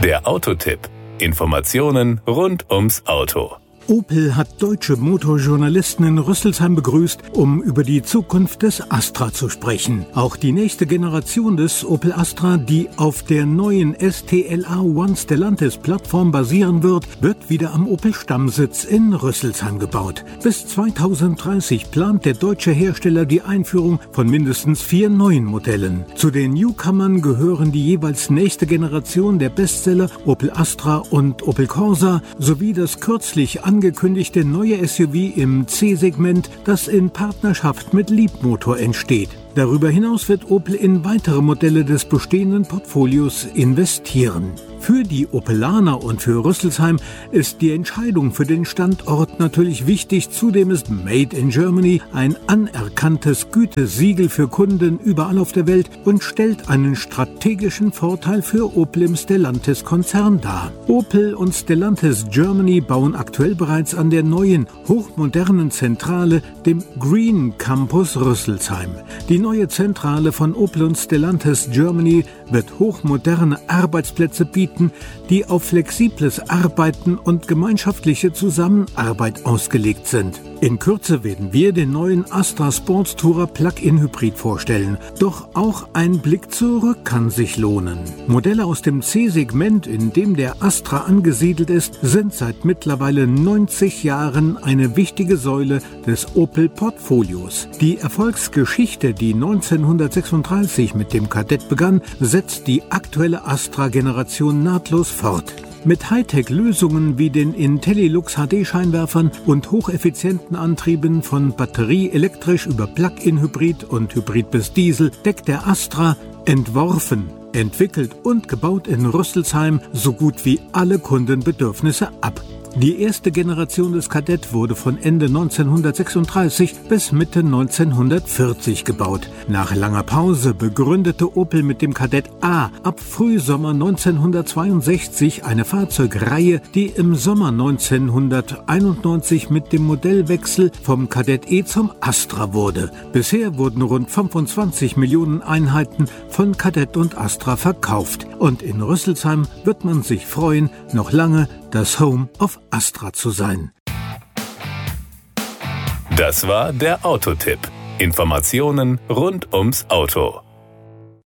Der Autotipp. Informationen rund ums Auto. Opel hat deutsche Motorjournalisten in Rüsselsheim begrüßt, um über die Zukunft des Astra zu sprechen. Auch die nächste Generation des Opel Astra, die auf der neuen STLA One Stellantis-Plattform basieren wird wieder am Opel-Stammsitz in Rüsselsheim gebaut. Bis 2030 plant der deutsche Hersteller die Einführung von mindestens 4 neuen Modellen. Zu den Newcomern gehören die jeweils nächste Generation der Bestseller Opel Astra und Opel Corsa sowie das kürzlich angekündigte neue SUV im C-Segment, das in Partnerschaft mit Leapmotor entsteht. Darüber hinaus wird Opel in weitere Modelle des bestehenden Portfolios investieren. Für die Opelaner und für Rüsselsheim ist die Entscheidung für den Standort natürlich wichtig. Zudem ist Made in Germany ein anerkanntes Gütesiegel für Kunden überall auf der Welt und stellt einen strategischen Vorteil für Opel im Stellantis-Konzern dar. Opel und Stellantis Germany bauen aktuell bereits an der neuen, hochmodernen Zentrale, dem Green Campus Rüsselsheim. Die neue Zentrale von Opel und Stellantis Germany wird hochmoderne Arbeitsplätze bieten, die auf flexibles Arbeiten und gemeinschaftliche Zusammenarbeit ausgelegt sind. In Kürze werden wir den neuen Astra Sportstourer Plug-in Hybrid vorstellen. Doch auch ein Blick zurück kann sich lohnen. Modelle aus dem C-Segment, in dem der Astra angesiedelt ist, sind seit mittlerweile 90 Jahren eine wichtige Säule des Opel-Portfolios. Die Erfolgsgeschichte, die 1936 mit dem Kadett begann, setzt die aktuelle Astra-Generation nahtlos fort. Mit Hightech-Lösungen wie den IntelliLux HD-Scheinwerfern und hocheffizienten Antrieben von Batterie elektrisch über Plug-in-Hybrid und Hybrid bis Diesel deckt der Astra, entworfen, entwickelt und gebaut in Rüsselsheim, so gut wie alle Kundenbedürfnisse ab. Die erste Generation des Kadett wurde von Ende 1936 bis Mitte 1940 gebaut. Nach langer Pause begründete Opel mit dem Kadett A ab Frühsommer 1962 eine Fahrzeugreihe, die im Sommer 1991 mit dem Modellwechsel vom Kadett E zum Astra wurde. Bisher wurden rund 25 Millionen Einheiten von Kadett und Astra verkauft. Und in Rüsselsheim wird man sich freuen, noch lange das Home of Astra zu sein. Das war der Autotipp. Informationen rund ums Auto.